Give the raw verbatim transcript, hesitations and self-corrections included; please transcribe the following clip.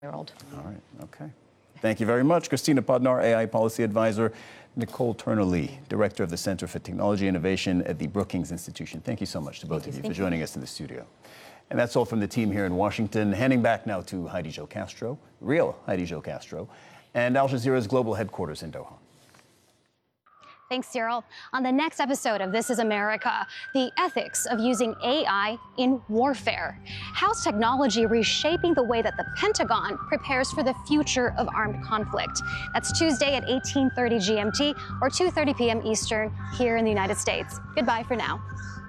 All right, okay. Thank you very much. Christina Podnar, A I Policy Advisor. Nicole Turner-Lee, Director of the Center for Technology Innovation at the Brookings Institution. Thank you so much to both of you for joining us in the studio. And that's all from the team here in Washington. Handing back now to Heidi Jo Castro, real Heidi Jo Castro, and Al Jazeera's global headquarters in Doha. Thanks, Cyril. On the next episode of This is America, the ethics of using A I in warfare. How's technology reshaping the way that the Pentagon prepares for the future of armed conflict? That's Tuesday at eighteen thirty G M T or two thirty p m Eastern here in the United States. Goodbye for now.